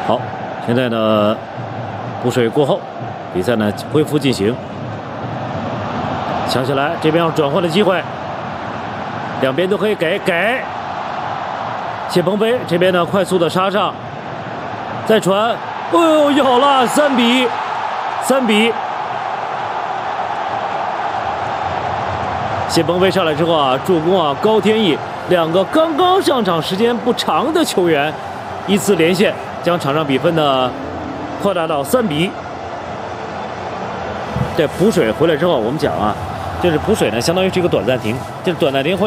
好，现在呢，补水过后，比赛呢恢复进行。抢下来，这边有转换的机会，两边都可以给。谢鹏飞这边呢，快速的杀上，再传，哦呦，有了，3比。谢鹏飞上来之后啊，助攻啊，高天意两个刚刚上场时间不长的球员，依次连线，将场上比分呢扩大到3比。对，补水回来之后，我们讲啊，就是补水呢，相当于是一个短暂停，就是短暂停。